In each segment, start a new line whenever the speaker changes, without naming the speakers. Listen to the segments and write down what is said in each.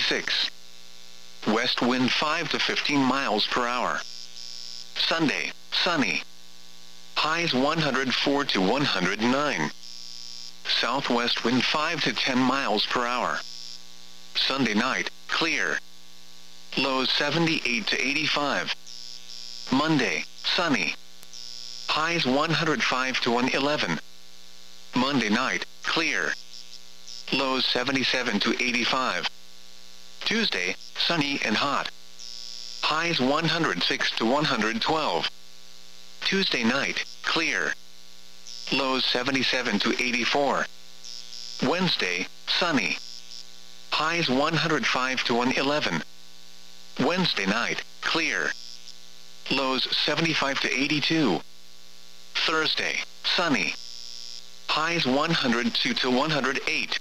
86. West wind 5 to 15 miles per hour. Sunday, sunny. Highs 104 to 109. Southwest wind 5 to 10 miles per hour. Sunday night, clear. Lows 78 to 85. Monday, sunny. Highs 105 to 111. Monday night, clear. Lows 77 to 85. Tuesday, sunny and hot. Highs 106 to 112. Tuesday night, clear. Lows 77 to 84. Wednesday, sunny. Highs 105 to 111. Wednesday night, clear. Lows 75 to 82. Thursday, sunny. Highs 102 to 108.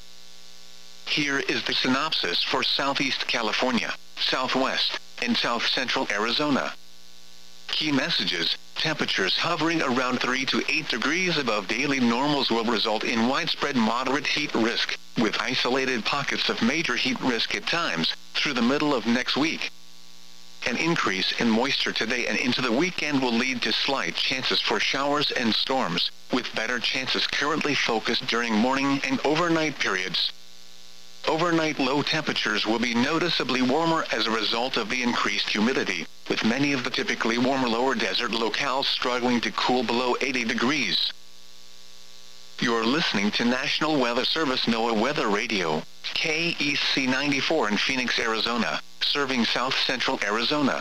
Here is the synopsis for Southeast California, Southwest, and South Central Arizona. Key messages: temperatures hovering around 3 to 8 degrees above daily normals will result in widespread moderate heat risk, with isolated pockets of major heat risk at times, through the middle of next week. An increase in moisture today and into the weekend will lead to slight chances for showers and storms, with better chances currently focused during morning and overnight periods. Overnight low temperatures will be noticeably warmer as a result of the increased humidity, with many of the typically warmer lower desert locales struggling to cool below 80 degrees. You're listening to National Weather Service NOAA Weather Radio, KEC 94 in Phoenix, Arizona, serving South Central Arizona.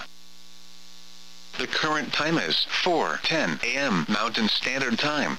The current time is 4:10 a.m. Mountain Standard Time.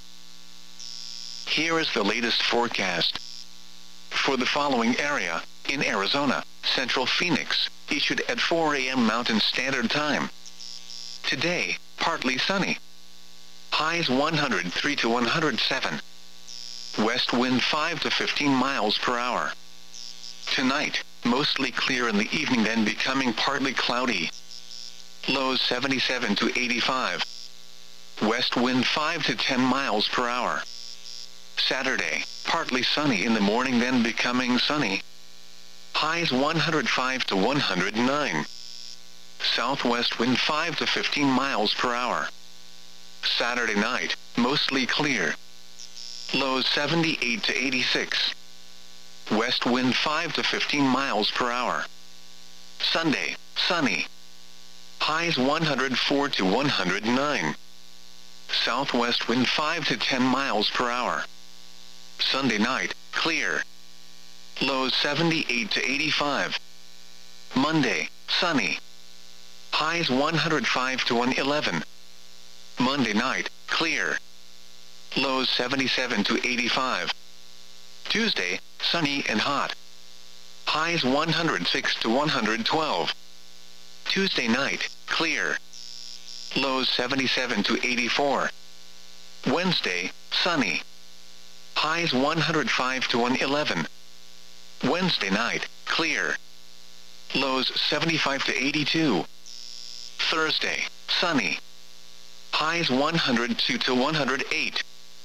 Here is the latest forecast. For the following area, in Arizona, Central Phoenix, issued at 4 a.m. Mountain Standard Time. Today, partly sunny. Highs 103 to 107. West wind 5 to 15 miles per hour. Tonight, mostly clear in the evening, then becoming partly cloudy. Lows 77 to 85. West wind 5 to 10 miles per hour. Saturday, partly sunny in the morning, then becoming sunny. Highs 105 to 109. Southwest wind 5 to 15 miles per hour. Saturday night, mostly clear. Lows 78 to 86. West wind 5 to 15 miles per hour. Sunday, sunny. Highs 104 to 109. Southwest wind 5 to 10 miles per hour. Sunday night, clear. Lows 78 to 85. Monday, sunny. Highs 105 to 111. Monday night, clear. Lows 77 to 85. Tuesday, sunny and hot. Highs 106 to 112. Tuesday night, clear. Lows 77 to 84. Wednesday, sunny. Highs 105 to 111. Wednesday night, clear. Lows 75 to 82. Thursday, sunny. Highs 102 to 108.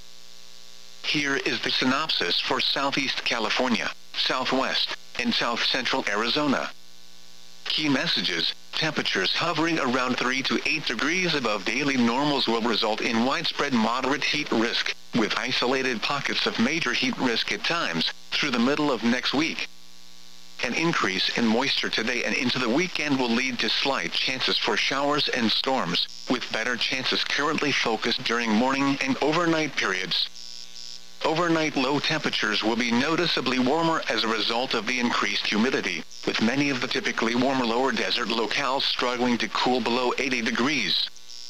Here is the synopsis for Southeast California, Southwest, and South Central Arizona. Key messages: temperatures hovering around 3 to 8 degrees above daily normals will result in widespread moderate heat risk, with isolated pockets of major heat risk at times, through the middle of next week. An increase in moisture today and into the weekend will lead to slight chances for showers and storms, with better chances currently focused during morning and overnight periods. Overnight low temperatures will be noticeably warmer as a result of the increased humidity, with many of the typically warmer lower desert locales struggling to cool below 80 degrees.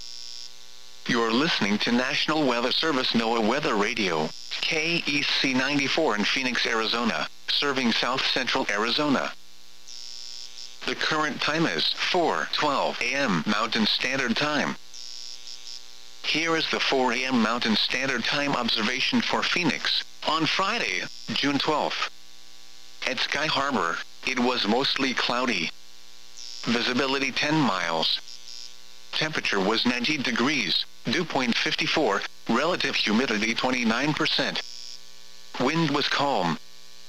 You're listening to National Weather Service NOAA Weather Radio, KEC 94 in Phoenix, Arizona, serving South Central Arizona. The current time is 4:12 a.m. Mountain Standard Time. Here is the 4 a.m. Mountain Standard Time observation for Phoenix, on Friday, June 12th. At Sky Harbor, it was mostly cloudy. Visibility 10 miles. Temperature was 90 degrees, dew point 54, relative humidity 29%. Wind was calm.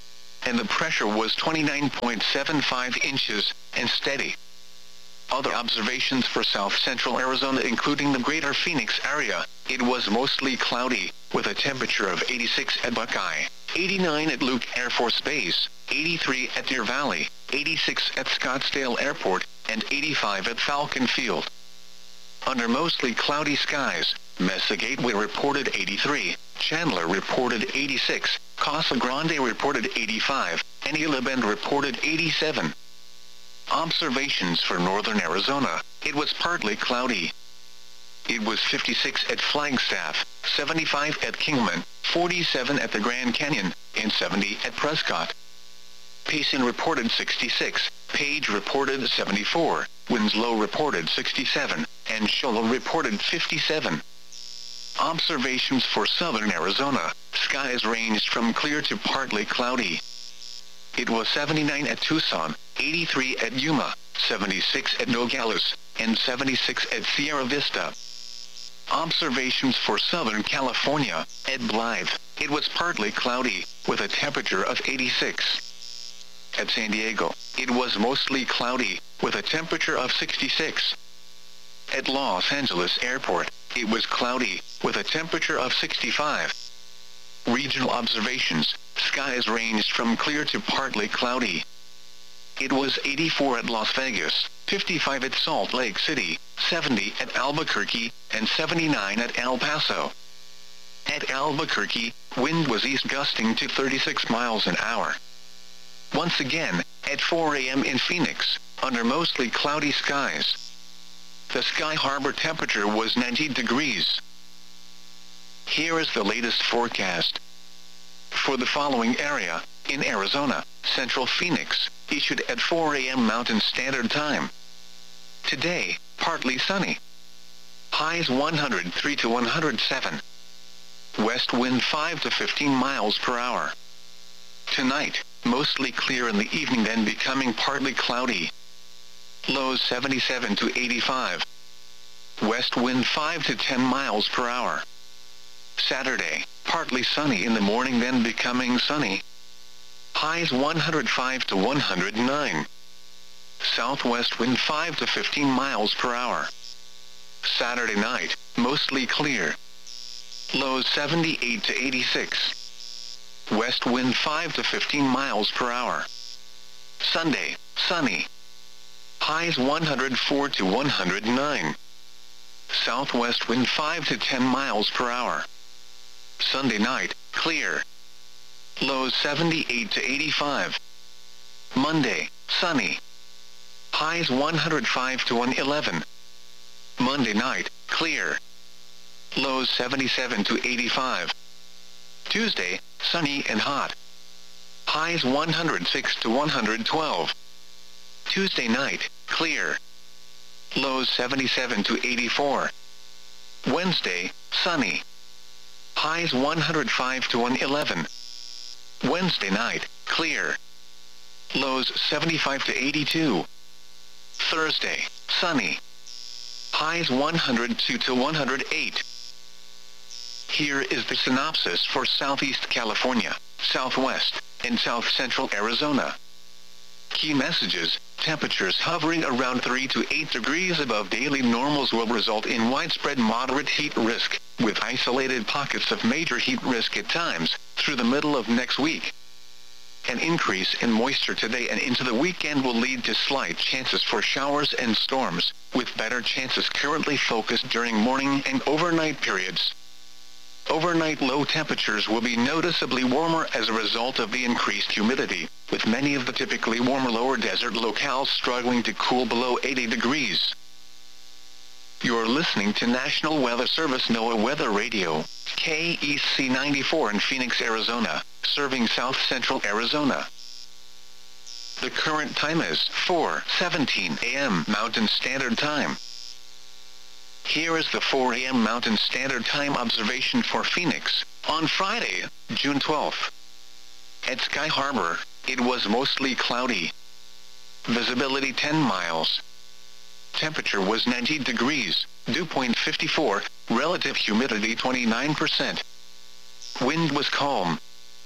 and the pressure was 29.75 inches, and steady. Other observations for south-central Arizona including the greater Phoenix area, it was mostly cloudy, with a temperature of 86 at Buckeye, 89 at Luke Air Force Base, 83 at Deer Valley, 86 at Scottsdale Airport, and 85 at Falcon Field. Under mostly cloudy skies, Mesa Gateway reported 83, Chandler reported 86, Casa Grande reported 85, and Gila Bend reported 87. Observations for northern Arizona, it was partly cloudy. It was 56 at Flagstaff, 75 at Kingman, 47 at the Grand Canyon, and 70 at Prescott. Payson reported 66, Page reported 74, Winslow reported 67, and Shola reported 57. Observations for southern Arizona, skies ranged from clear to partly cloudy. It was 79 at Tucson, 83 at Yuma, 76 at Nogales, and 76 at Sierra Vista. Observations for Southern California, at Blythe, it was partly cloudy, with a temperature of 86. At San Diego, it was mostly cloudy, with a temperature of 66. At Los Angeles Airport, it was cloudy, with a temperature of 65. Regional observations, skies ranged from clear to partly cloudy. It was 84 at Las Vegas, 55 at Salt Lake City, 70 at Albuquerque, and 79 at El Paso. At Albuquerque, wind was east gusting to 36 miles an hour. Once again, at 4 a.m. in Phoenix, under mostly cloudy skies. The Sky Harbor temperature was 90 degrees. Here is the latest forecast. For the following area, in Arizona, Central Phoenix, issued at 4 a.m. Mountain Standard Time. Today, partly sunny. Highs 103 to 107. West wind 5 to 15 miles per hour. Tonight, mostly clear in the evening then becoming partly cloudy. Lows 77 to 85. West wind 5 to 10 miles per hour. Saturday, partly sunny in the morning then becoming sunny. Highs 105 to 109. Southwest wind 5 to 15 miles per hour. Saturday night, mostly clear. Lows 78 to 86. West wind 5 to 15 miles per hour. Sunday, sunny. Highs 104 to 109. Southwest wind 5 to 10 miles per hour. Sunday night, clear. Lows 78 to 85. Monday, sunny. Highs 105 to 111. Monday night, clear. Lows 77 to 85. Tuesday, sunny and hot. Highs 106 to 112. Tuesday night, clear. Lows 77 to 84. Wednesday, sunny. Highs 105 to 111. Wednesday night, clear. Lows 75 to 82. Thursday, sunny. Highs 102 to 108. Here is the synopsis for Southeast California, Southwest, and South Central Arizona. Key messages: temperatures hovering around 3 to 8 degrees above daily normals will result in widespread moderate heat risk, with isolated pockets of major heat risk at times, through the middle of next week. An increase in moisture today and into the weekend will lead to slight chances for showers and storms, with better chances currently focused during morning and overnight periods. Overnight low temperatures will be noticeably warmer as a result of the increased humidity, with many of the typically warmer lower desert locales struggling to cool below 80 degrees. You're listening to National Weather Service NOAA Weather Radio, KEC 94 in Phoenix, Arizona, serving South Central Arizona. The current time is 4:17 a.m. Mountain Standard Time. Here is the 4 a.m. Mountain Standard Time observation for Phoenix, on Friday, June 12th. At Sky Harbor, it was mostly cloudy. Visibility 10 miles. Temperature was 90 degrees, dew point 54, relative humidity 29%. Wind was calm.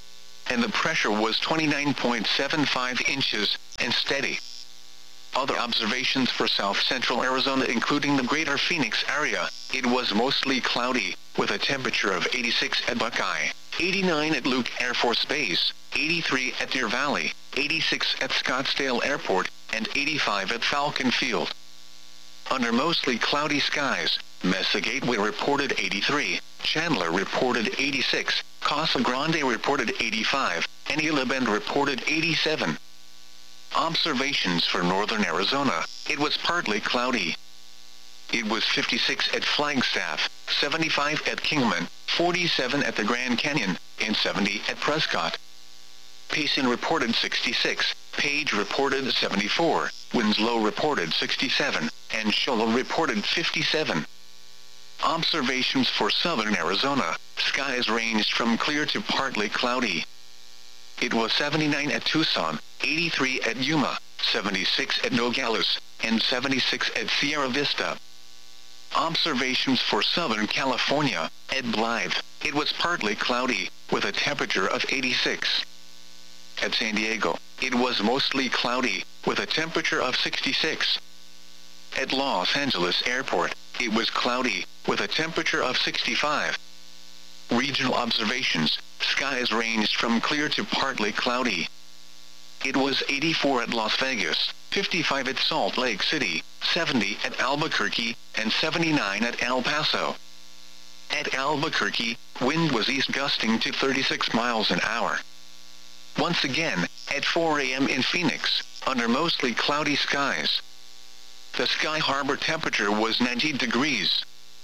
and the pressure was 29.75 inches, and steady. Other observations for south-central Arizona including the greater Phoenix area, it was mostly cloudy, with a temperature of 86 at Buckeye, 89 at Luke Air Force Base, 83 at Deer Valley, 86 at Scottsdale Airport, and 85 at Falcon Field. Under mostly cloudy skies, Mesa Gateway reported 83, Chandler reported 86, Casa Grande reported 85, and Gila Bend reported 87. Observations for northern Arizona, it was partly cloudy. It was 56 at Flagstaff, 75 at Kingman, 47 at the Grand Canyon, and 70 at Prescott. Payson reported 66, Page reported 74, Winslow reported 67, and Shola reported 57. Observations for southern Arizona, skies ranged from clear to partly cloudy. It was 79 at Tucson, 83 at Yuma, 76 at Nogales, and 76 at Sierra Vista. Observations for Southern California, at Blythe, it was partly cloudy, with a temperature of 86. At San Diego, it was mostly cloudy, with a temperature of 66. At Los Angeles Airport, it was cloudy, with a temperature of 65. Regional observations, skies ranged from clear to partly cloudy. It was 84 at Las Vegas, 55 at Salt Lake City, 70 at Albuquerque, and 79 at El Paso. At Albuquerque, wind was east gusting to 36 miles an hour. Once again, at 4 a.m. in Phoenix, under mostly cloudy skies. The Sky Harbor temperature was 90 degrees.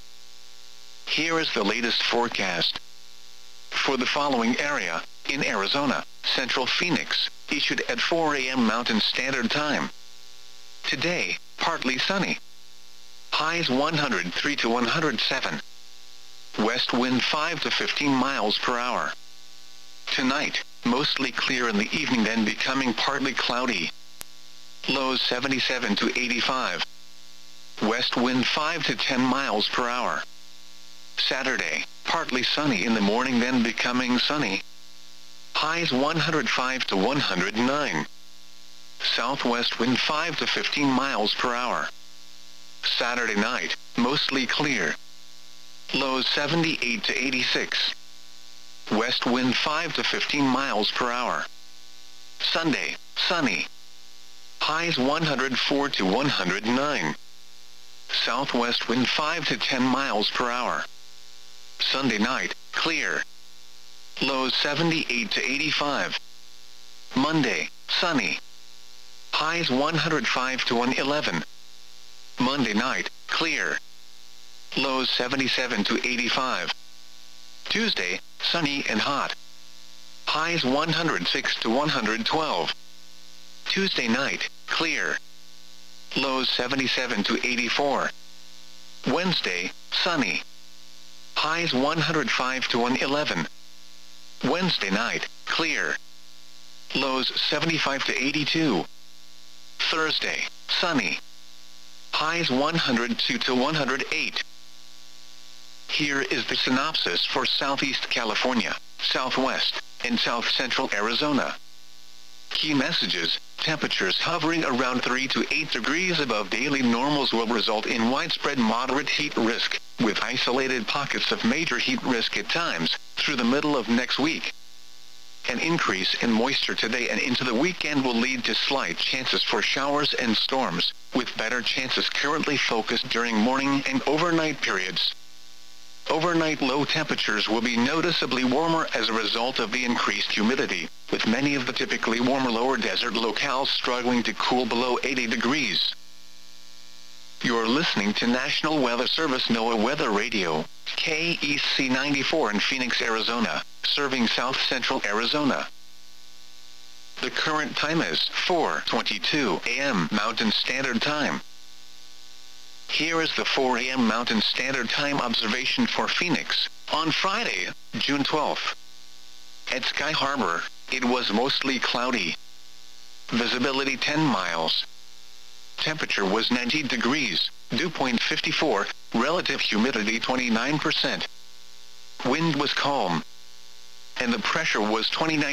Here is the latest forecast. For the following area, in Arizona, Central Phoenix, issued at 4 a.m. Mountain Standard Time. Today, partly sunny. Highs 103 to 107. West wind 5 to 15 miles per hour. Tonight, mostly clear in the evening then becoming partly cloudy. Lows 77 to 85. West wind 5 to 10 miles per hour. Saturday, partly sunny in the morning then becoming sunny. Highs 105 to 109. Southwest wind 5 to 15 miles per hour. Saturday night, mostly clear. Lows 78 to 86. West wind 5 to 15 miles per hour. Sunday, sunny. Highs 104 to 109. Southwest wind 5 to 10 miles per hour. Sunday night, clear. Lows 78 to 85. Monday, sunny. Highs 105 to 111. Monday night, clear. Lows 77 to 85. Tuesday, sunny and hot. Highs 106 to 112. Tuesday night, clear. Lows 77 to 84. Wednesday, sunny. Highs 105 to 111. Wednesday night, clear. Lows 75 to 82. Thursday, sunny. Highs 102 to 108. Here is the synopsis for Southeast California, Southwest, and South Central Arizona. Key messages: temperatures hovering around 3 to 8 degrees above daily normals will result in widespread moderate heat risk, with isolated pockets of major heat risk at times, through the middle of next week. An increase in moisture today and into the weekend will lead to slight chances for showers and storms, with better chances currently focused during morning and overnight periods. Overnight low temperatures will be noticeably warmer as a result of the increased humidity, with many of the typically warmer lower desert locales struggling to cool below 80 degrees. You're listening to National Weather Service NOAA Weather Radio, KEC 94 in Phoenix, Arizona, serving South Central Arizona. The current time is 4:22 a.m. Mountain Standard Time. Here is the 4 a.m. Mountain Standard Time observation for Phoenix, on Friday, June 12th. At Sky Harbor, it was mostly cloudy. Visibility 10 miles. Temperature was 90 degrees, dew point 54, relative humidity 29%. Wind was calm. and the pressure was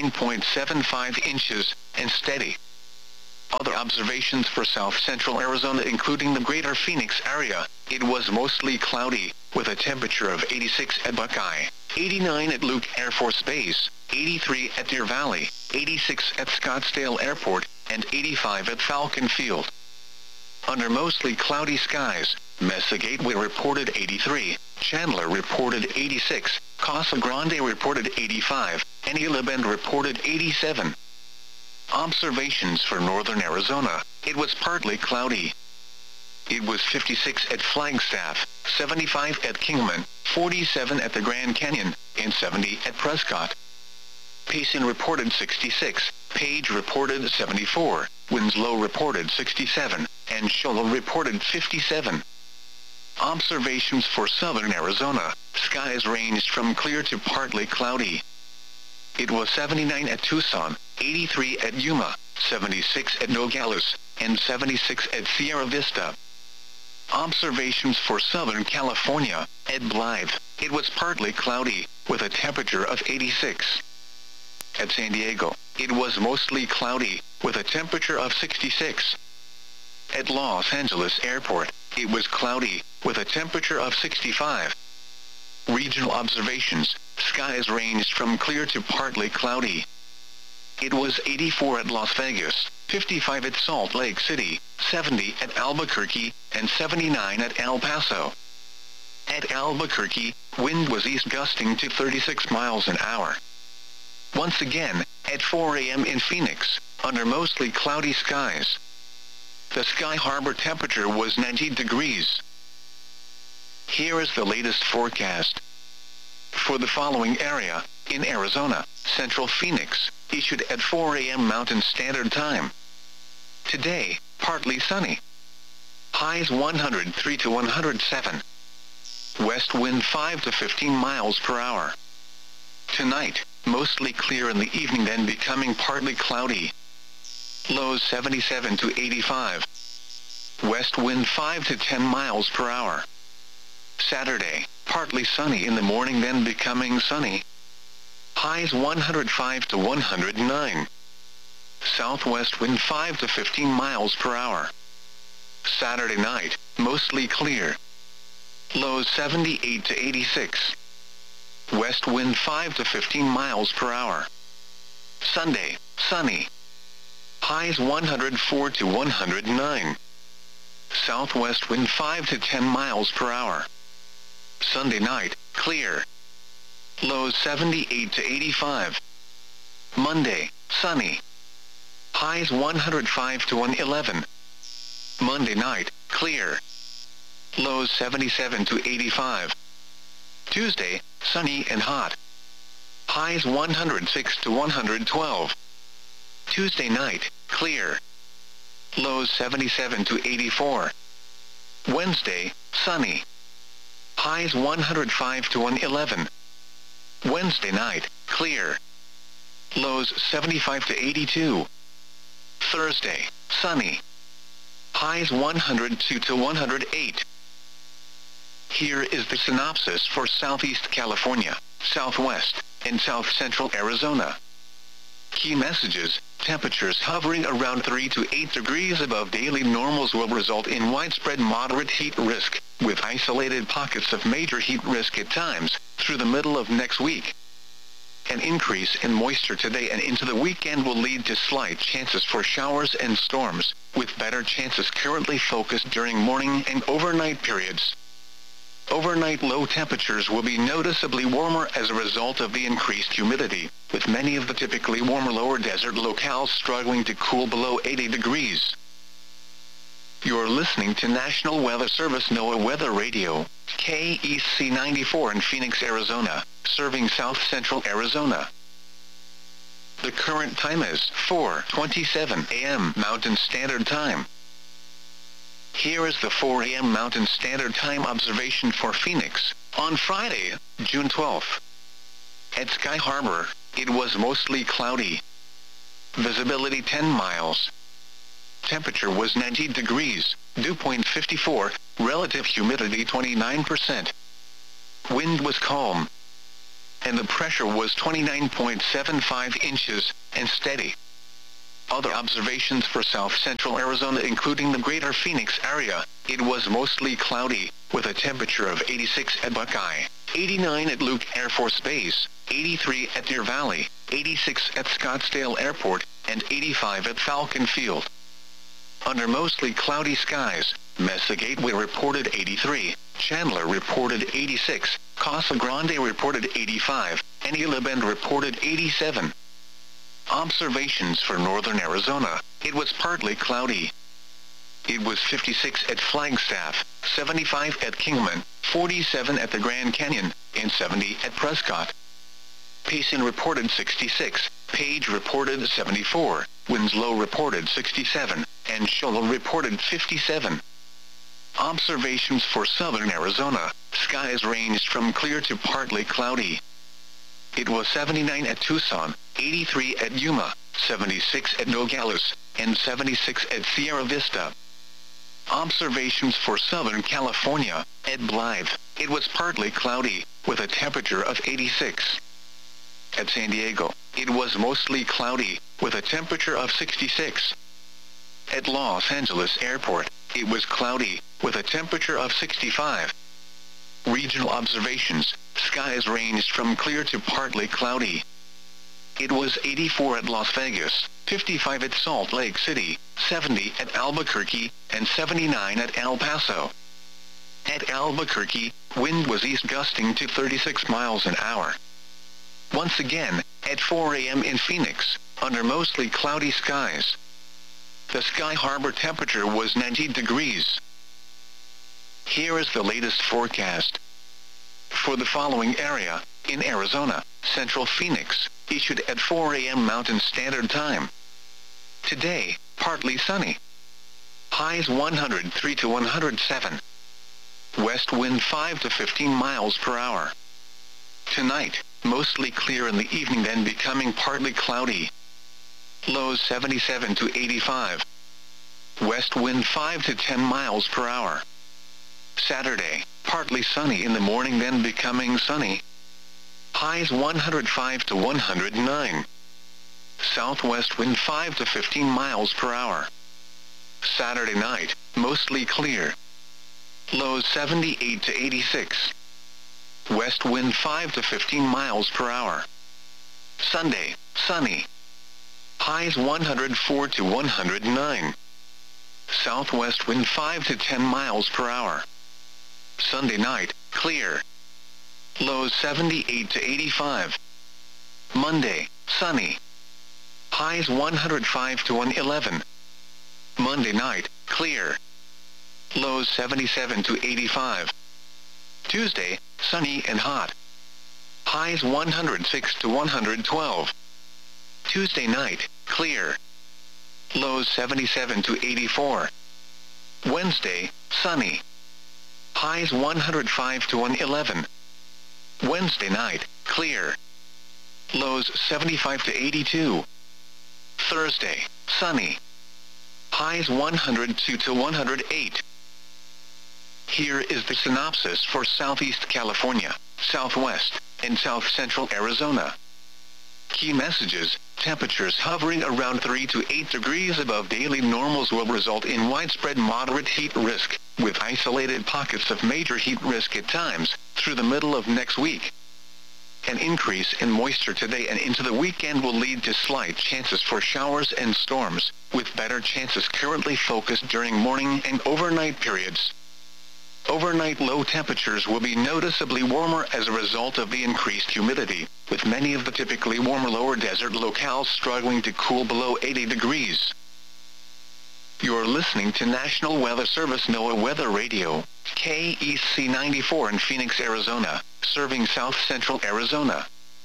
29.75 inches, and steady. Other observations for south-central Arizona including the greater Phoenix area, it was mostly cloudy, with a temperature of 86 at Buckeye, 89 at Luke Air Force Base, 83 at Deer Valley, 86 at Scottsdale Airport, and 85 at Falcon Field. Under mostly cloudy skies, Mesa Gateway reported 83, Chandler reported 86, Casa Grande reported 85, and Gila Bend reported 87. Observations for northern Arizona, it was partly cloudy. It was 56 at Flagstaff, 75 at Kingman, 47 at the Grand Canyon, and 70 at Prescott. Payson reported 66, Page reported 74, Winslow reported 67, and Shola reported 57. Observations for southern Arizona, skies ranged from clear to partly cloudy. It was 79 at Tucson, 83 at Yuma, 76 at Nogales, and 76 at Sierra Vista. Observations for Southern California, at Blythe, it was partly cloudy, with a temperature of 86. At San Diego, it was mostly cloudy, with a temperature of 66. At Los Angeles Airport, it was cloudy, with a temperature of 65. Regional observations, skies ranged from clear to partly cloudy. It was 84 at Las Vegas, 55 at Salt Lake City, 70 at Albuquerque, and 79 at El Paso. At Albuquerque, wind was east gusting to 36 miles an hour. Once again, at 4 a.m. in Phoenix, under mostly cloudy skies, the Sky Harbor temperature was 90 degrees. Here is the latest forecast. For the following area, in Arizona, Central Phoenix, issued at 4 a.m. Mountain Standard Time. Today, partly sunny. Highs 103 to 107. West wind 5 to 15 miles per hour. Tonight, mostly clear in the evening then becoming partly cloudy. Lows 77 to 85. West wind 5 to 10 miles per hour. Saturday, partly sunny in the morning then becoming sunny. Highs 105 to 109. Southwest wind 5 to 15 miles per hour. Saturday night, mostly clear. Lows 78 to 86. West wind 5 to 15 miles per hour. Sunday, sunny. Highs 104 to 109. Southwest wind 5 to 10 miles per hour. Sunday night, clear. Lows 78 to 85. Monday, sunny. Highs 105 to 111. Monday night, clear. Lows 77 to 85. Tuesday, sunny and hot. Highs 106 to 112. Tuesday night, clear. Lows 77 to 84. Wednesday, sunny. Highs 105 to 111. Wednesday night, clear. Lows 75 to 82. Thursday, sunny. Highs 102 to 108. Here is the synopsis for Southeast California, Southwest, and South Central Arizona. Key messages: temperatures hovering around 3 to 8 degrees above daily normals will result in widespread moderate heat risk, with isolated pockets of major heat risk at times, through the middle of next week. An increase in moisture today and into the weekend will lead to slight chances for showers and storms, with better chances currently focused during morning and overnight periods. Overnight low temperatures will be noticeably warmer as a result of the increased humidity, with many of the typically warmer lower desert locales struggling to cool below 80 degrees. You're listening to National Weather Service NOAA Weather Radio, KEC 94 in Phoenix, Arizona, serving South Central Arizona. The current time is 4:27 a.m. Mountain Standard Time. Here is the 4 a.m. Mountain Standard Time observation for Phoenix, on Friday, June 12th. At Sky Harbor, it was mostly cloudy. Visibility 10 miles. Temperature was 90 degrees, dew point 54, relative humidity 29%. Wind was calm. and the pressure was 29.75 inches, and steady. Other observations for south-central Arizona including the greater Phoenix area, it was mostly cloudy, with a temperature of 86 at Buckeye, 89 at Luke Air Force Base, 83 at Deer Valley, 86 at Scottsdale Airport, and 85 at Falcon Field. Under mostly cloudy skies, Mesa Gateway reported 83, Chandler reported 86, Casa Grande reported 85, and Gila Bend reported 87. Observations for northern Arizona, it was partly cloudy. It was 56 at Flagstaff, 75 at Kingman, 47 at the Grand Canyon, and 70 at Prescott. Payson reported 66, Page reported 74, Winslow reported 67, and Shoal reported 57. Observations for southern Arizona, skies ranged from clear to partly cloudy. It was 79 at Tucson, 83 at Yuma, 76 at Nogales, and 76 at Sierra Vista. Observations for Southern California, at Blythe, it was partly cloudy, with a temperature of 86. At San Diego, it was mostly cloudy, with a temperature of 66. At Los Angeles Airport, it was cloudy, with a temperature of 65. Regional observations, skies ranged from clear to partly cloudy. It was 84 at Las Vegas, 55 at Salt Lake City, 70 at Albuquerque, and 79 at El Paso. At Albuquerque, wind was east gusting to 36 miles an hour. Once again, at 4 a.m. in Phoenix, under mostly cloudy skies, the Sky Harbor temperature was 90 degrees. Here is the latest forecast. For the following area, in Arizona, Central Phoenix, issued at 4 a.m. Mountain Standard Time. Today, partly sunny. Highs 103 to 107. West wind 5 to 15 miles per hour. Tonight, mostly clear in the evening then becoming partly cloudy. Lows 77 to 85. West wind 5 to 10 miles per hour. Saturday, partly sunny in the morning then becoming sunny. Highs 105 to 109. Southwest wind 5 to 15 miles per hour. Saturday night, mostly clear. Lows 78 to 86. West wind 5 to 15 miles per hour. Sunday, sunny. Highs 104 to 109. Southwest wind 5 to 10 miles per hour. Sunday night, clear. Lows 78 to 85. Monday, sunny. Highs 105 to 111. Monday night, clear. Lows 77 to 85. Tuesday, sunny and hot. Highs 106 to 112. Tuesday night, clear. Lows 77 to 84. Wednesday, sunny. Highs 105 to 111. Wednesday night, clear. Lows 75 to 82. Thursday, sunny. Highs 102 to 108. Here is the synopsis for Southeast California, Southwest, and South Central Arizona. Key messages: temperatures hovering around 3 to 8 degrees above daily normals will result in widespread moderate heat risk, with isolated pockets of major heat risk at times, through the middle of next week. An increase in moisture today and into the weekend will lead to slight chances for showers and storms, with better chances currently focused during morning and overnight periods. Overnight low temperatures will be noticeably warmer as a result of the increased humidity, with many of the typically warmer lower desert locales struggling to cool below 80 degrees. You're listening to National Weather Service NOAA Weather Radio, KEC 94 in Phoenix, Arizona, serving South Central Arizona.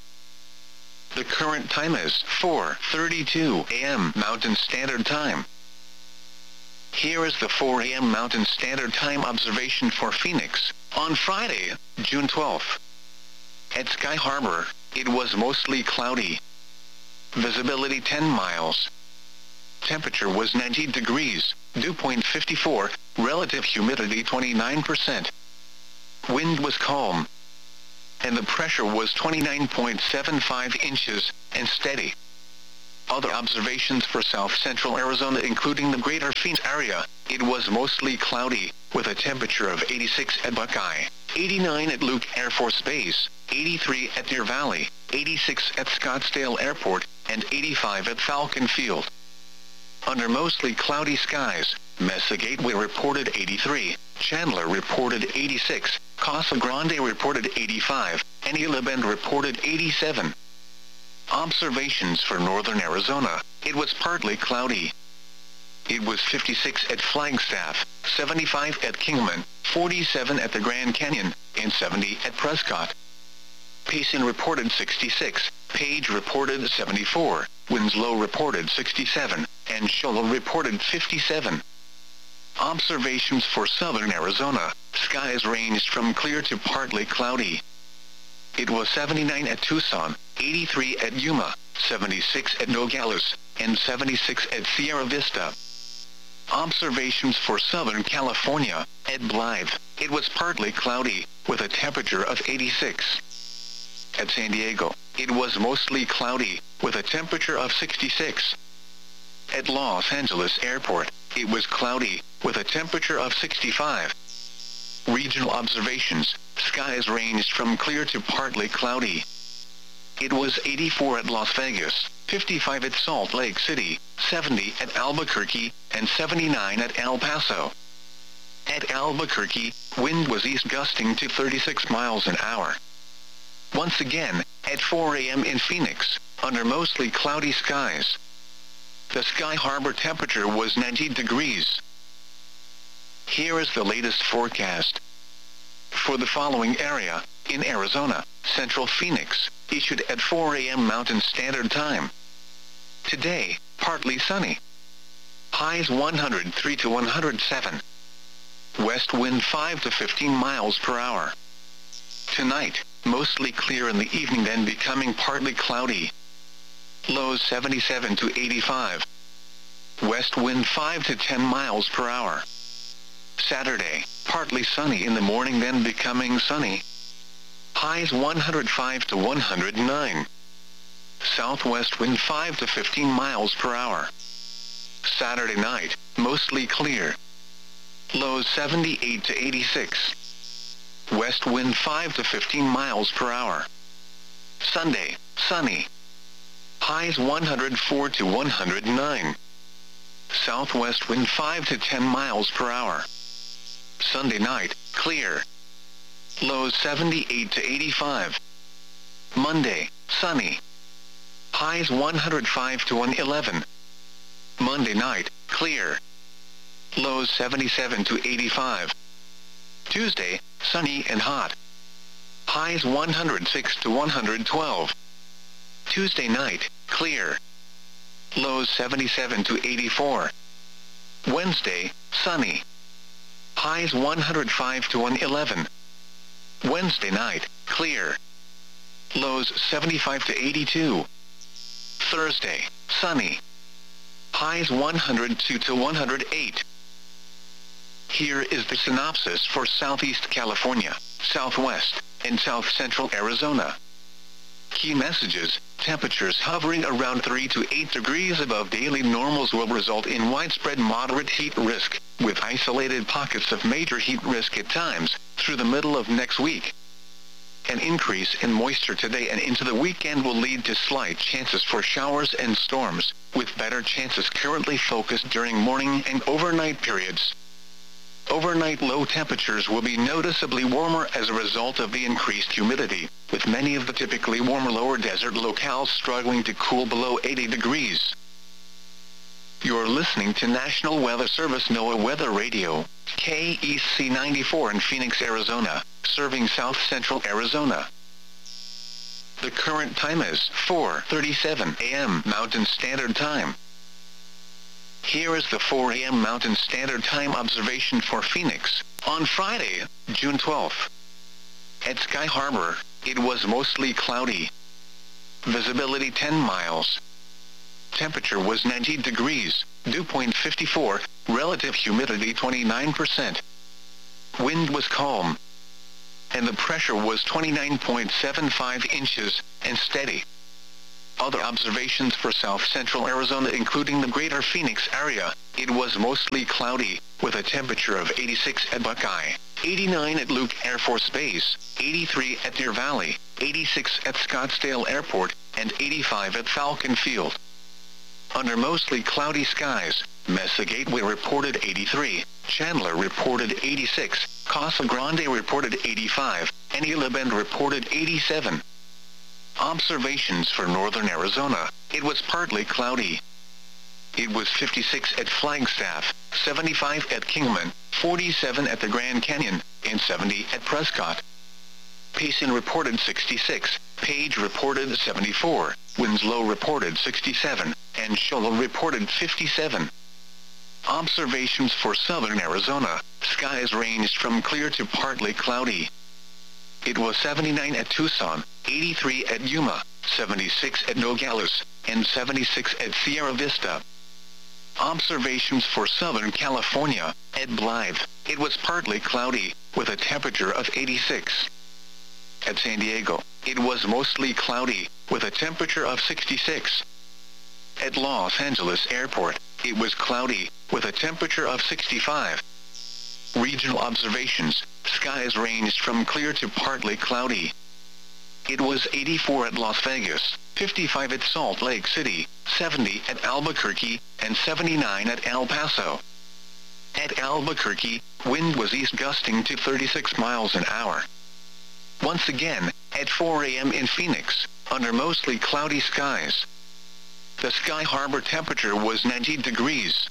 The current time is 4:32 a.m. Mountain Standard Time. Here is the 4 a.m. Mountain Standard Time observation for Phoenix, on Friday, June 12th. At Sky Harbor, it was mostly cloudy. Visibility 10 miles. Temperature was 90 degrees, dew point 54, relative humidity 29%. Wind was calm. and the pressure was 29.75 inches, and steady. Other observations for south-central Arizona including the greater Phoenix area, it was mostly cloudy, with a temperature of 86 at Buckeye, 89 at Luke Air Force Base, 83 at Deer Valley, 86 at Scottsdale Airport, and 85 at Falcon Field. Under mostly cloudy skies, Mesa Gateway reported 83, Chandler reported 86, Casa Grande reported 85, and Isla Bend reported 87. Observations for northern Arizona, it was partly cloudy. It was 56 at Flagstaff, 75 at Kingman, 47 at the Grand Canyon, and 70 at Prescott. Payson reported 66, Page reported 74, Winslow reported 67, and Shoal reported 57. Observations for southern Arizona, skies ranged from clear to partly cloudy. It was 79 at Tucson, 83 at Yuma, 76 at Nogales, and 76 at Sierra Vista. Observations for Southern California, at Blythe, it was partly cloudy, with a temperature of 86. At San Diego, it was mostly cloudy, with a temperature of 66. At Los Angeles Airport, it was cloudy, with a temperature of 65. Regional observations, skies ranged from clear to partly cloudy. It was 84 at Las Vegas, 55 at Salt Lake City, 70 at Albuquerque, and 79 at El Paso. At Albuquerque, wind was east gusting to 36 miles an hour. Once again, at 4 a.m. in Phoenix, under mostly cloudy skies. The Sky Harbor temperature was 90 degrees. Here is the latest forecast. For the following area, in Arizona, Central Phoenix, issued at 4 a.m. Mountain Standard Time. Today, partly sunny. Highs 103 to 107. West wind 5 to 15 miles per hour. Tonight, mostly clear in the evening then becoming partly cloudy. Lows 77 to 85. West wind 5 to 10 miles per hour. Saturday, partly sunny in the morning then becoming sunny. Highs 105 to 109. Southwest wind 5 to 15 miles per hour. Saturday night, mostly clear. Lows 78 to 86. West wind 5 to 15 miles per hour. Sunday, sunny. Highs 104 to 109. Southwest wind 5 to 10 miles per hour. Sunday night, clear. Lows 78 to 85. Monday, sunny. Highs 105 to 111. Monday night, clear. Lows 77 to 85. Tuesday, sunny and hot. Highs 106 to 112. Tuesday night, clear. Lows 77 to 84. Wednesday, sunny. Highs 105 to 111. Wednesday night, clear. Lows 75 to 82. Thursday, sunny. Highs 102 to 108. Here is the synopsis for Southeast California, Southwest, and South Central Arizona. Key messages: temperatures hovering around 3 to 8 degrees above daily normals will result in widespread moderate heat risk, with isolated pockets of major heat risk at times, through the middle of next week. An increase in moisture today and into the weekend will lead to slight chances for showers and storms, with better chances currently focused during morning and overnight periods. Overnight low temperatures will be noticeably warmer as a result of the increased humidity, with many of the typically warmer lower desert locales struggling to cool below 80 degrees. You're listening to National Weather Service NOAA Weather Radio, KEC 94 in Phoenix, Arizona, serving South Central Arizona. The current time is 4:37 a.m. Mountain Standard Time. Here is the 4 a.m. Mountain Standard Time observation for Phoenix, on Friday, June 12th. At Sky Harbor, it was mostly cloudy. Visibility 10 miles. Temperature was 90 degrees, dew point 54, relative humidity 29%. Wind was calm. and the pressure was 29.75 inches, and steady. Other observations for south-central Arizona including the greater Phoenix area, it was mostly cloudy, with a temperature of 86 at Buckeye, 89 at Luke Air Force Base, 83 at Deer Valley, 86 at Scottsdale Airport, and 85 at Falcon Field. Under mostly cloudy skies, Mesa Gateway reported 83, Chandler reported 86, Casa Grande reported 85, and Gila Bend reported 87. Observations for northern Arizona, it was partly cloudy. It was 56 at Flagstaff, 75 at Kingman, 47 at the Grand Canyon, and 70 at Prescott. Payson reported 66, Page reported 74, Winslow reported 67, and Shoal reported 57. Observations for southern Arizona, skies ranged from clear to partly cloudy. It was 79 at Tucson, 83 at Yuma, 76 at Nogales, and 76 at Sierra Vista. Observations for Southern California, at Blythe, it was partly cloudy, with a temperature of 86. At San Diego, it was mostly cloudy, with a temperature of 66. At Los Angeles Airport, it was cloudy, with a temperature of 65. Regional observations, skies ranged from clear to partly cloudy. It was 84 at Las Vegas, 55 at Salt Lake City, 70 at Albuquerque, and 79 at El Paso. At Albuquerque, wind was east gusting to 36 miles an hour. Once again, at 4 a.m. in Phoenix, under mostly cloudy skies, the Sky Harbor temperature was 90 degrees.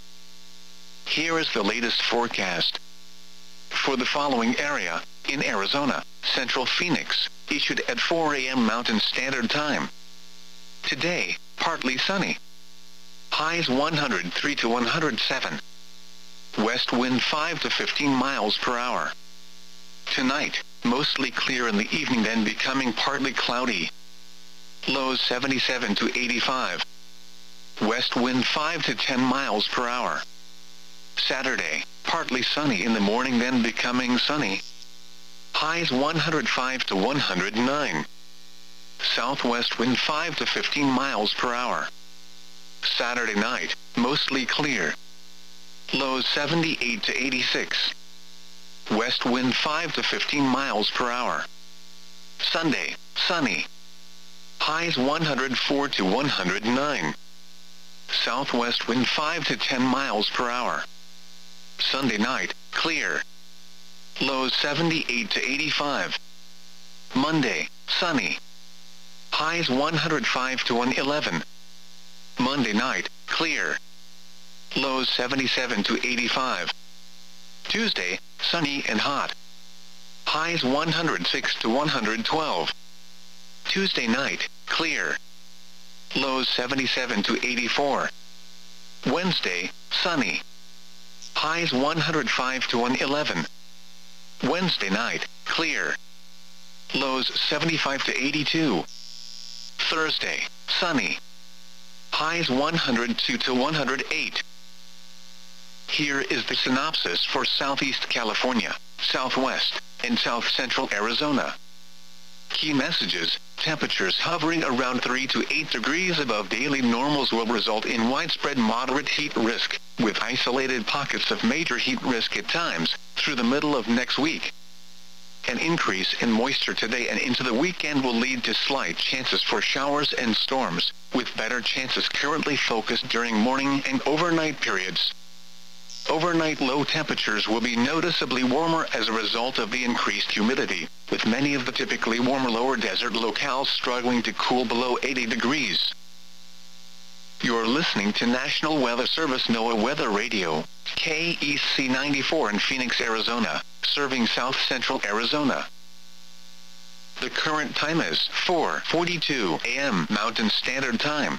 Here is the latest forecast. For the following area, in Arizona, Central Phoenix, issued at 4 a.m. Mountain Standard Time. Today, partly sunny. Highs 103 to 107. West wind 5 to 15 miles per hour. Tonight, mostly clear in the evening then becoming partly cloudy. Lows 77 to 85. West wind 5 to 10 miles per hour. Saturday, partly sunny in the morning then becoming sunny. Highs 105 to 109. Southwest wind 5 to 15 miles per hour. Saturday night, mostly clear. Lows 78 to 86. West wind 5 to 15 miles per hour. Sunday, sunny. Highs 104 to 109. Southwest wind 5 to 10 miles per hour. Sunday night, clear. Lows 78 to 85. Monday, sunny. Highs 105 to 111. Monday night, clear. Lows 77 to 85. Tuesday, sunny and hot. Highs 106 to 112. Tuesday night, clear. Lows 77 to 84. Wednesday, sunny. Highs 105 to 111. Wednesday night, clear. Lows 75 to 82. Thursday, sunny. Highs 102 to 108. Here is the synopsis for Southeast California, Southwest, and South Central Arizona. Key messages: temperatures hovering around 3 to 8 degrees above daily normals will result in widespread moderate heat risk, with isolated pockets of major heat risk at times, through the middle of next week. An increase in moisture today and into the weekend will lead to slight chances for showers and storms, with better chances currently focused during morning and overnight periods. Overnight low temperatures will be noticeably warmer as a result of the increased humidity, with many of the typically warmer lower desert locales struggling to cool below 80 degrees. You're listening to National Weather Service NOAA Weather Radio, KEC 94 in Phoenix, Arizona, serving South Central Arizona. The current time is 4:42 a.m. Mountain Standard Time.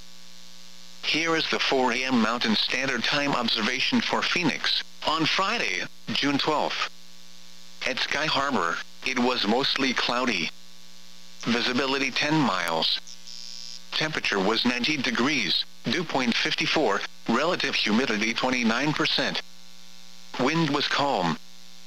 Here is the 4 a.m. Mountain Standard Time observation for Phoenix, on Friday, June 12th. At Sky Harbor, it was mostly cloudy. Visibility 10 miles. Temperature was 90 degrees, dew point 54, relative humidity 29%. Wind was calm.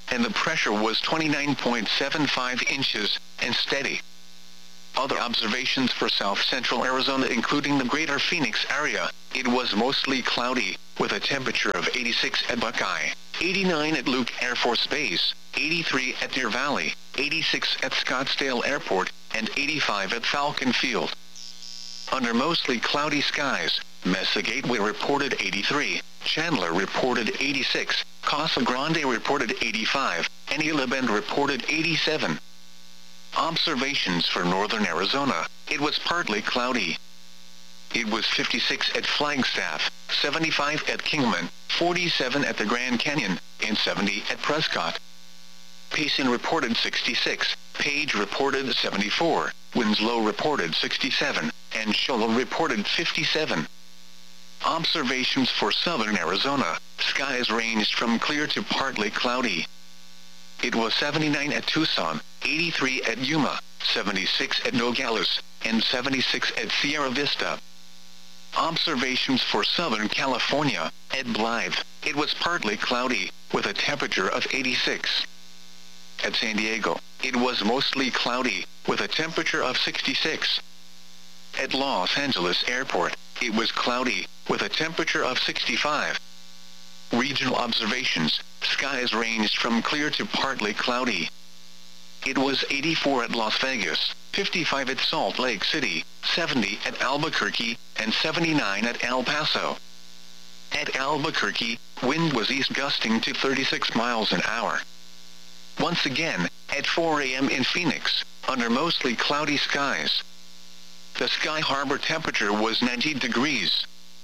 and the pressure was 29.75 inches, and steady. Other observations for south-central Arizona including the greater Phoenix area, it was mostly cloudy, with a temperature of 86 at Buckeye, 89 at Luke Air Force Base, 83 at Deer Valley, 86 at Scottsdale Airport, and 85 at Falcon Field. Under mostly cloudy skies, Mesa Gateway reported 83, Chandler reported 86, Casa Grande reported 85, and Isla Bend reported 87. Observations for northern Arizona, it was partly cloudy. It was 56 at Flagstaff, 75 at Kingman, 47 at the Grand Canyon, and 70 at Prescott. Payson reported 66, Page reported 74, Winslow reported 67, and Shola reported 57. Observations for southern Arizona, skies ranged from clear to partly cloudy. It was 79 at Tucson, 83 at Yuma, 76 at Nogales, and 76 at Sierra Vista. Observations for Southern California, at Blythe, it was partly cloudy, with a temperature of 86. At San Diego, it was mostly cloudy, with a temperature of 66. At Los Angeles Airport, it was cloudy, with a temperature of 65. Regional observations, skies ranged from clear to partly cloudy. It was 84 at Las Vegas, 55 at Salt Lake City, 70 at Albuquerque, and 79 at El Paso. At Albuquerque, wind was east gusting to 36 miles an hour. Once again, at 4 a.m. in Phoenix, under mostly cloudy skies. The Sky Harbor temperature was 90 degrees.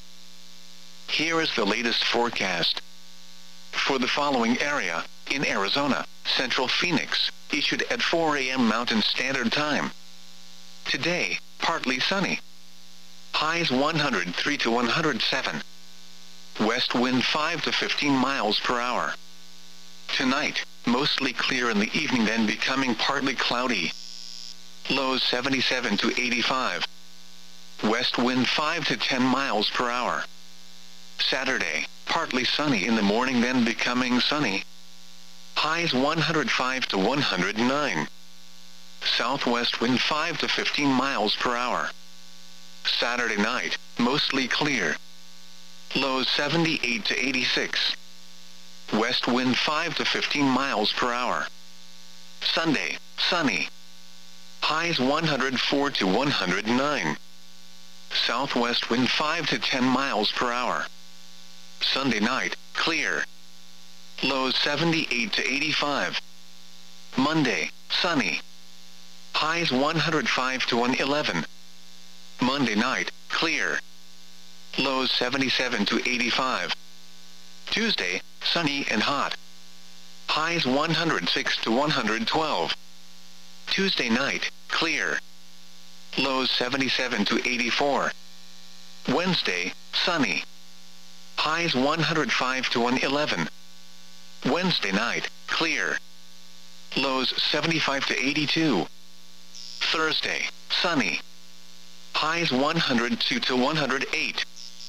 Here is the latest forecast. For the following area, in Arizona, Central Phoenix, issued at 4 a.m. Mountain Standard Time. Today, partly sunny. Highs 103 to 107. West wind 5 to 15 miles per hour. Tonight, mostly clear in the evening then becoming partly cloudy. Lows 77 to 85. West wind 5 to 10 miles per hour. Saturday, partly sunny in the morning then becoming sunny. Highs 105 to 109. Southwest wind 5 to 15 miles per hour. Saturday night, mostly clear. Lows 78 to 86. West wind 5 to 15 miles per hour. Sunday, sunny. Highs 104 to 109. Southwest wind 5 to 10 miles per hour. Sunday night, clear. Lows 78 to 85. Monday, sunny. Highs 105 to 111. Monday night, clear. Lows 77 to 85. Tuesday, sunny and hot. Highs 106 to 112. Tuesday night, clear. Lows 77 to 84. Wednesday, sunny. Highs 105 to 111. Wednesday night, clear. Lows 75 to 82. Thursday, sunny. Highs 102 to 108.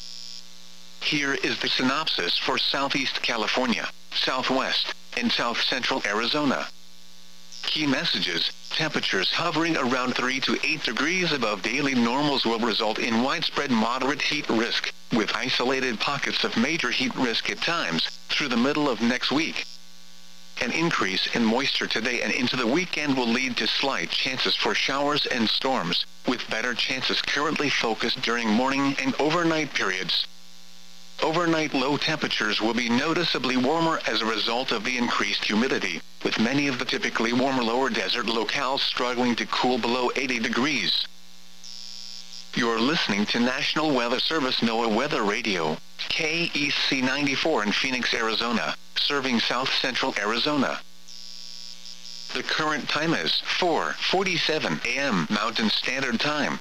Here is the synopsis for Southeast California, Southwest, and South Central Arizona. Key messages: temperatures hovering around 3 to 8 degrees above daily normals will result in widespread moderate heat risk, with isolated pockets of major heat risk at times, through the middle of next week. An increase in moisture today and into the weekend will lead to slight chances for showers and storms, with better chances currently focused during morning and overnight periods. Overnight low temperatures will be noticeably warmer as a result of the increased humidity, with many of the typically warmer lower desert locales struggling to cool below 80 degrees. You're listening to National Weather Service NOAA Weather Radio, KEC 94 in Phoenix, Arizona, serving South Central Arizona. The current time is 4:47 a.m. Mountain Standard Time.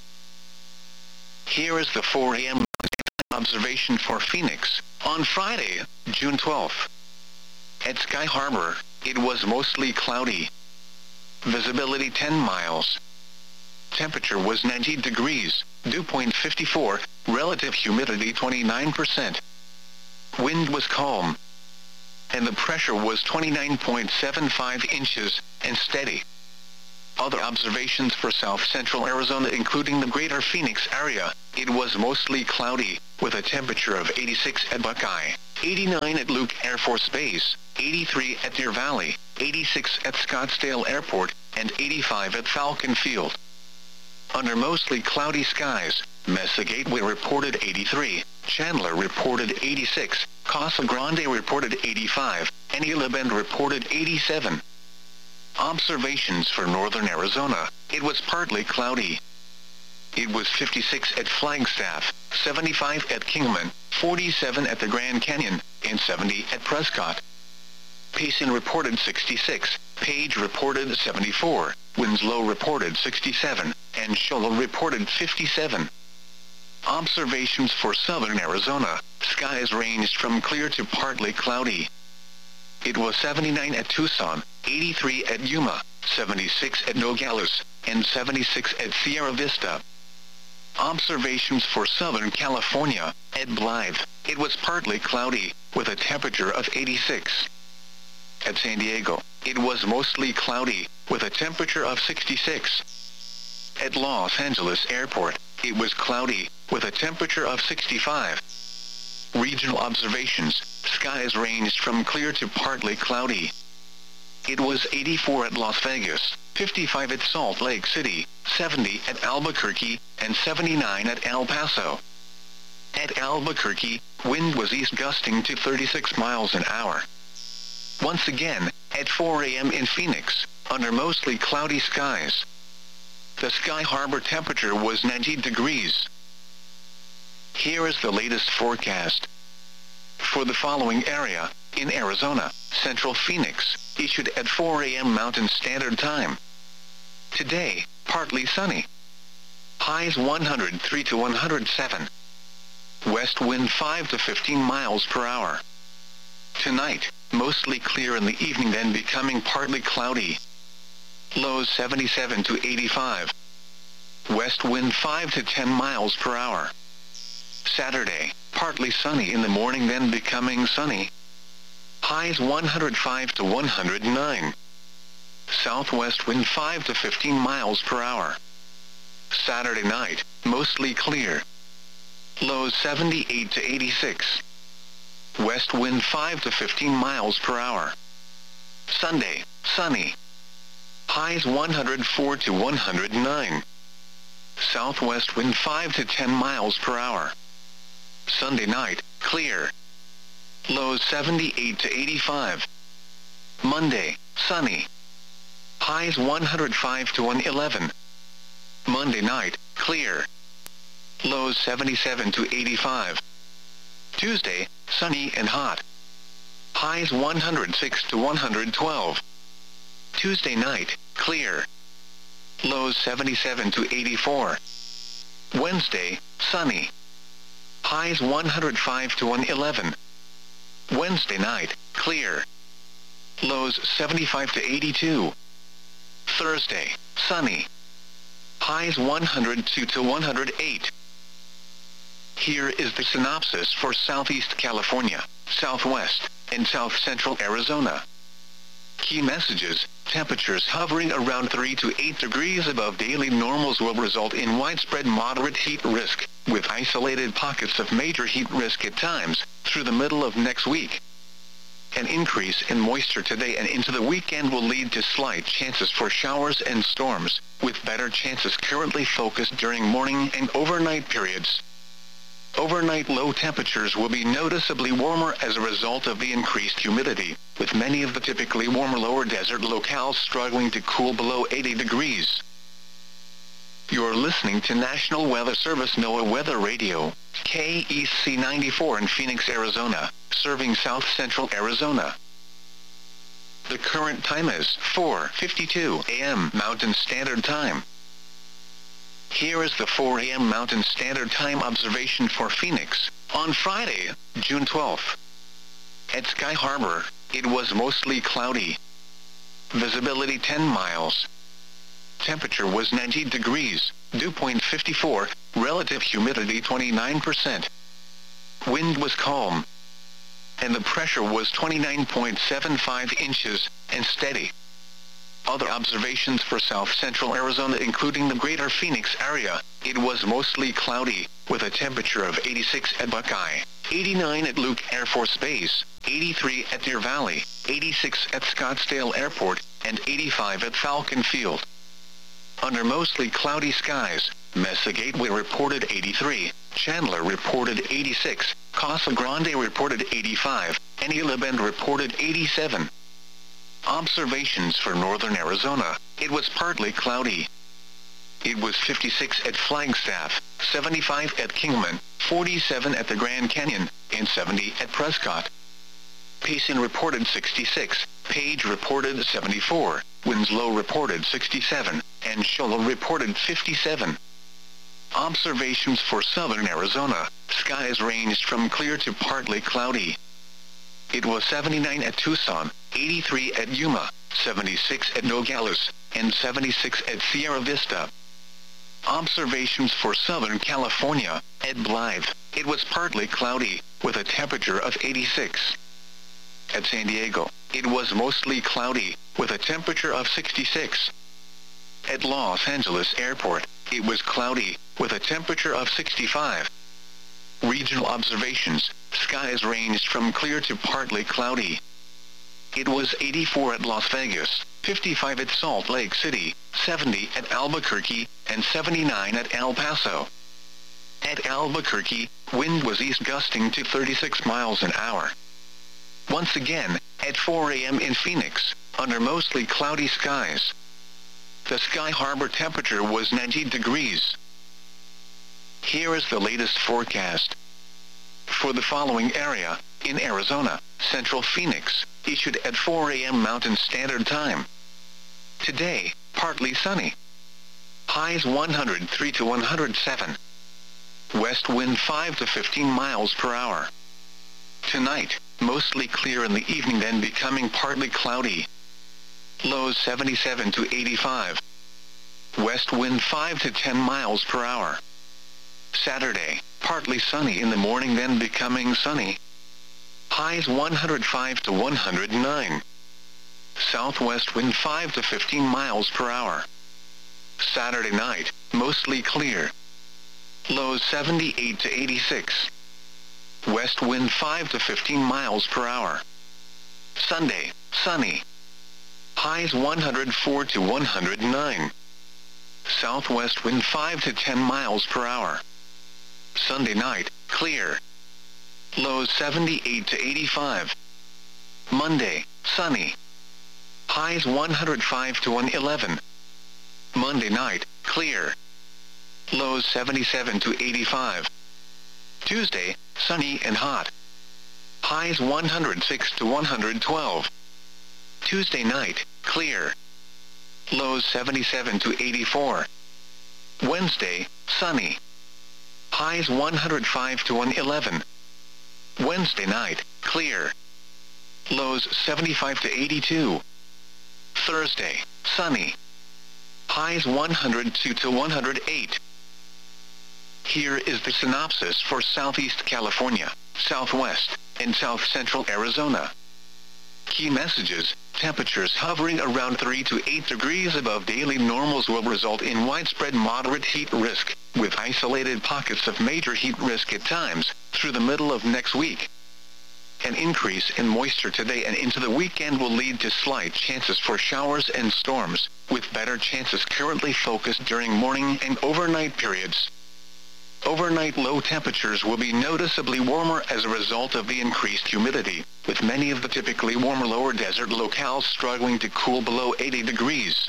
Here is the 4 a.m. observation for Phoenix, on Friday, June 12th. At Sky Harbor, it was mostly cloudy. Visibility 10 miles. Temperature was 90 degrees, dew point 54, relative humidity 29%. Wind was calm. and the pressure was 29.75 inches, and steady. Other observations for south-central Arizona including the greater Phoenix area, it was mostly cloudy, with a temperature of 86 at Buckeye, 89 at Luke Air Force Base, 83 at Deer Valley, 86 at Scottsdale Airport, and 85 at Falcon Field. Under mostly cloudy skies, Mesa Gateway reported 83, Chandler reported 86, Casa Grande reported 85, and Gila Bend reported 87. Observations for northern Arizona, it was partly cloudy. It was 56 at Flagstaff, 75 at Kingman, 47 at the Grand Canyon, and 70 at Prescott. Payson reported 66, Page reported 74, Winslow reported 67, and Shoal reported 57. Observations for southern Arizona, skies ranged from clear to partly cloudy. It was 79 at Tucson, 83 at Yuma, 76 at Nogales, and 76 at Sierra Vista. Observations for Southern California, at Blythe, it was partly cloudy, with a temperature of 86. At San Diego, it was mostly cloudy, with a temperature of 66. At Los Angeles Airport, it was cloudy, with a temperature of 65. Regional observations, skies ranged from clear to partly cloudy. It was 84 at Las Vegas, 55 at Salt Lake City, 70 at Albuquerque, and 79 at El Paso. At Albuquerque, wind was east gusting to 36 miles an hour. Once again, at 4 a.m. in Phoenix, under mostly cloudy skies, the Sky Harbor temperature was 90 degrees. Here is the latest forecast. For the following area, in Arizona, Central Phoenix, issued at 4 a.m. Mountain Standard Time. Today, partly sunny. Highs 103 to 107. West wind 5 to 15 miles per hour. Tonight, mostly clear in the evening then becoming partly cloudy. Lows 77 to 85. West wind 5 to 10 miles per hour. Saturday, partly sunny in the morning then becoming sunny. Highs 105 to 109. Southwest wind 5 to 15 miles per hour. Saturday night, mostly clear. Lows 78 to 86. West wind 5 to 15 miles per hour. Sunday, sunny. Highs 104 to 109. Southwest wind 5 to 10 miles per hour. Sunday night, clear. Lows 78 to 85. Monday, sunny. Highs 105 to 111. Monday night, clear. Lows 77 to 85. Tuesday, sunny and hot. Highs 106 to 112. Tuesday night, clear. Lows 77 to 84. Wednesday, sunny. Highs 105 to 111. Wednesday night, clear. Lows 75 to 82. Thursday, sunny. Highs 102 to 108. Here is the synopsis for Southeast California, Southwest, and South Central Arizona. Key messages: temperatures hovering around 3 to 8 degrees above daily normals will result in widespread moderate heat risk, with isolated pockets of major heat risk at times, through the middle of next week. An increase in moisture today and into the weekend will lead to slight chances for showers and storms, with better chances currently focused during morning and overnight periods. Overnight low temperatures will be noticeably warmer as a result of the increased humidity, with many of the typically warmer lower desert locales struggling to cool below 80 degrees. You're listening to National Weather Service NOAA Weather Radio, KEC 94 in Phoenix, Arizona, serving South Central Arizona. The current time is 4:52 a.m. Mountain Standard Time. Here is the 4 a.m. Mountain Standard Time observation for Phoenix, on Friday, June 12th. At Sky Harbor, it was mostly cloudy. Visibility 10 miles. Temperature was 90 degrees, dew point 54, relative humidity 29%. Wind was calm. and the pressure was 29.75 inches, and steady. Other observations for south-central Arizona including the greater Phoenix area, it was mostly cloudy, with a temperature of 86 at Buckeye, 89 at Luke Air Force Base, 83 at Deer Valley, 86 at Scottsdale Airport, and 85 at Falcon Field. Under mostly cloudy skies, Mesa Gateway reported 83, Chandler reported 86, Casa Grande reported 85, and Gila Bend reported 87. Observations for northern Arizona, it was partly cloudy. It was 56 at Flagstaff, 75 at Kingman, 47 at the Grand Canyon, and 70 at Prescott. Payson reported 66, Page reported 74, Winslow reported 67, and Shola reported 57. Observations for southern Arizona, skies ranged from clear to partly cloudy. It was 79 at Tucson, 83 at Yuma, 76 at Nogales, and 76 at Sierra Vista. Observations for Southern California, at Blythe, it was partly cloudy, with a temperature of 86. At San Diego, it was mostly cloudy, with a temperature of 66. At Los Angeles Airport, it was cloudy, with a temperature of 65. Regional observations, skies ranged from clear to partly cloudy. It was 84 at Las Vegas, 55 at Salt Lake City, 70 at Albuquerque, and 79 at El Paso. At Albuquerque, wind was east gusting to 36 miles an hour. Once again, at 4 a.m. in Phoenix, under mostly cloudy skies, the Sky Harbor temperature was 90 degrees. Here is the latest forecast. For the following area, in Arizona, Central Phoenix, issued at 4 a.m. Mountain Standard Time. Today, partly sunny. Highs 103 to 107. West wind 5 to 15 miles per hour. Tonight, mostly clear in the evening then becoming partly cloudy. Lows 77 to 85. West wind 5 to 10 miles per hour. Saturday, partly sunny in the morning then becoming sunny. Highs 105 to 109. Southwest wind 5 to 15 miles per hour. Saturday night, mostly clear. Lows 78 to 86. West wind 5 to 15 miles per hour. Sunday, sunny. Highs 104 to 109. Southwest wind 5 to 10 miles per hour. Sunday night, clear. Lows 78 to 85. Monday, sunny. Highs 105 to 111. Monday night, clear. Lows 77 to 85. Tuesday, sunny and hot. Highs 106 to 112. Tuesday night, clear. Lows 77 to 84. Wednesday, sunny. Highs 105 to 111. Wednesday night, clear. Lows 75 to 82. Thursday, sunny. Highs 102 to 108. Here is the synopsis for Southeast California, Southwest, and South Central Arizona. Key messages: temperatures hovering around 3 to 8 degrees above daily normals will result in widespread moderate heat risk, with isolated pockets of major heat risk at times, through the middle of next week. An increase in moisture today and into the weekend will lead to slight chances for showers and storms, with better chances currently focused during morning and overnight periods. Overnight low temperatures will be noticeably warmer as a result of the increased humidity, with many of the typically warmer lower desert locales struggling to cool below 80 degrees.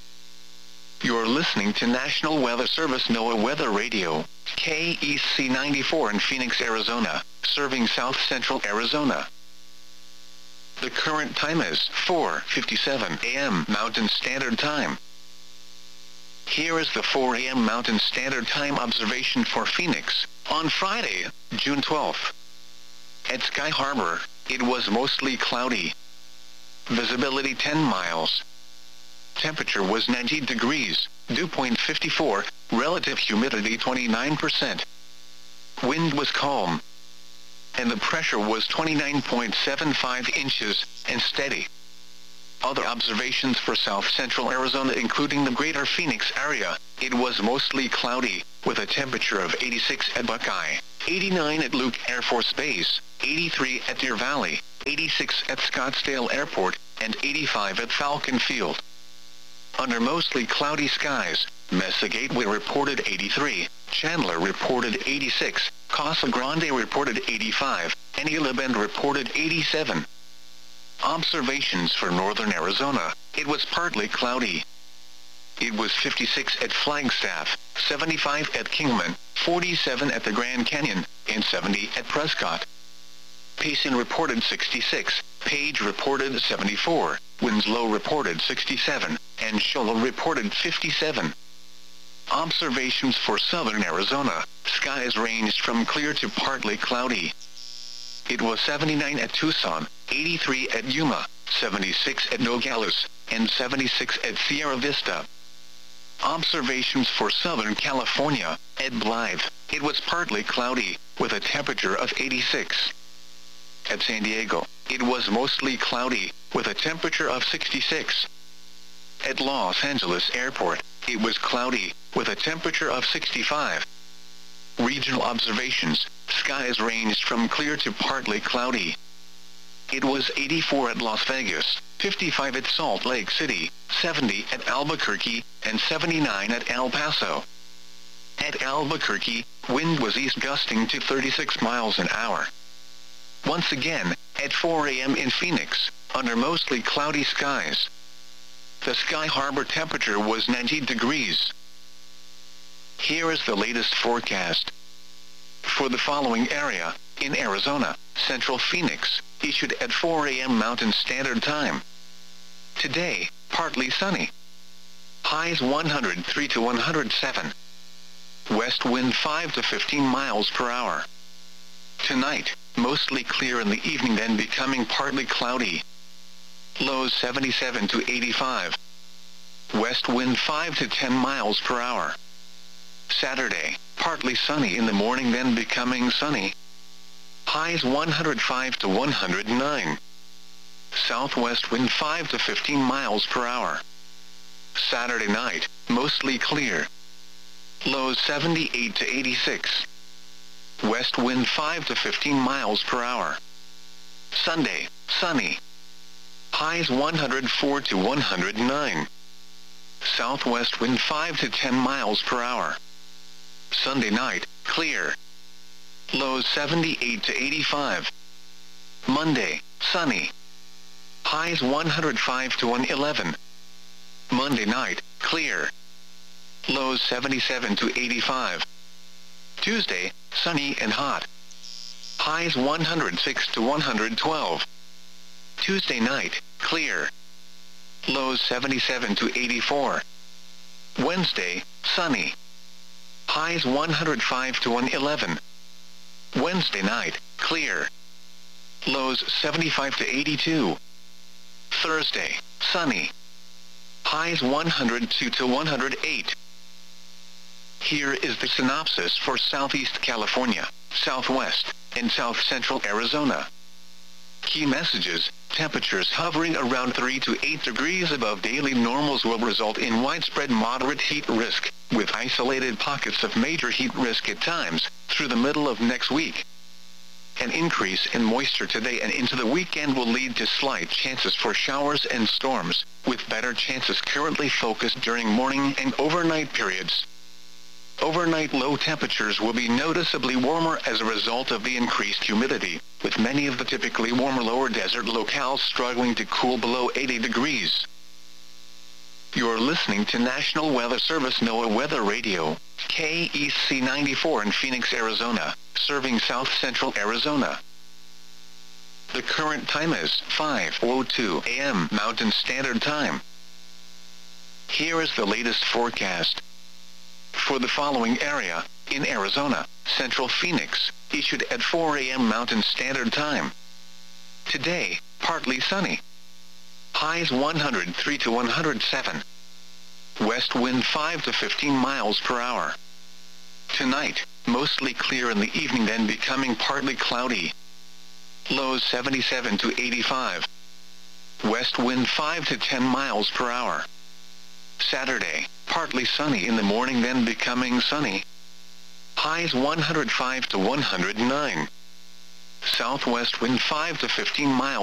You're listening to National Weather Service NOAA Weather Radio, KEC 94 in Phoenix, Arizona, serving South Central Arizona. The current time is 4:57 a.m. Mountain Standard Time. Here is the 4 a.m. Mountain Standard Time observation for Phoenix, on Friday, June 12th. At Sky Harbor, it was mostly cloudy. Visibility 10 miles. Temperature was 90 degrees, dew point 54, relative humidity 29%. Wind was calm. and the pressure was 29.75 inches, and steady. Other observations for south-central Arizona including the greater Phoenix area, it was mostly cloudy, with a temperature of 86 at Buckeye, 89 at Luke Air Force Base, 83 at Deer Valley, 86 at Scottsdale Airport, and 85 at Falcon Field. Under mostly cloudy skies, Mesa Gateway reported 83, Chandler reported 86, Casa Grande reported 85, and Gila Bend reported 87. Observations for northern Arizona, it was partly cloudy. It was 56 at Flagstaff, 75 at Kingman, 47 at the Grand Canyon, and 70 at Prescott. Payson reported 66, Page reported 74, Winslow reported 67, and Shoal reported 57. Observations for southern Arizona, skies ranged from clear to partly cloudy. It was 79 at Tucson, 83 at Yuma, 76 at Nogales, and 76 at Sierra Vista. Observations for Southern California, at Blythe, it was partly cloudy, with a temperature of 86. At San Diego, it was mostly cloudy, with a temperature of 66. At Los Angeles Airport, it was cloudy, with a temperature of 65. Regional observations, skies ranged from clear to partly cloudy. It was 84 at Las Vegas, 55 at Salt Lake City, 70 at Albuquerque, and 79 at El Paso. At Albuquerque, wind was east gusting to 36 miles an hour. Once again, at 4 a.m. in Phoenix, under mostly cloudy skies, the Sky Harbor temperature was 90 degrees. Here is the latest forecast. For the following area, in Arizona, Central Phoenix, issued at 4 a.m. Mountain Standard Time. Today, partly sunny. Highs 103 to 107. West wind 5 to 15 miles per hour. Tonight, mostly clear in the evening then becoming partly cloudy. Lows 77 to 85. West wind 5 to 10 miles per hour. Saturday, partly sunny in the morning then becoming sunny. Highs 105 to 109. Southwest wind 5 to 15 miles per hour. Saturday night, mostly clear. Lows 78 to 86. West wind 5 to 15 miles per hour. Sunday, sunny. Highs 104 to 109. Southwest wind 5 to 10 miles per hour. Sunday night, clear. Lows 78 to 85. Monday, sunny. Highs 105 to 111. Monday night, clear. Lows 77 to 85. Tuesday, sunny and hot. Highs 106 to 112. Tuesday night, clear. Lows 77 to 84. Wednesday, sunny. Highs 105 to 111. Wednesday night, clear. Lows 75 to 82. Thursday, sunny. Highs 102 to 108. Here is the synopsis for Southeast California, Southwest, and South Central Arizona. Key messages: temperatures hovering around 3 to 8 degrees above daily normals will result in widespread moderate heat risk, with isolated pockets of major heat risk at times, through the middle of next week. An increase in moisture today and into the weekend will lead to slight chances for showers and storms, with better chances currently focused during morning and overnight periods. Overnight low temperatures will be noticeably warmer as a result of the increased humidity, with many of the typically warmer lower desert locales struggling to cool below 80 degrees. You're listening to National Weather Service NOAA Weather Radio, KEC 94 in Phoenix, Arizona, serving South Central Arizona. The current time is 5:02 a.m. Mountain Standard Time. Here is the latest forecast. For the following area, in Arizona, Central Phoenix, issued at 4 a.m. Mountain Standard Time. Today, partly sunny. Highs 103 to 107. West wind 5 to 15 miles per hour. Tonight, mostly clear in the evening then becoming partly cloudy. Lows 77 to 85. West wind 5 to 10 miles per hour. Saturday, partly sunny in the morning then becoming sunny. Highs 105 to 109. Southwest wind 5 to 15 miles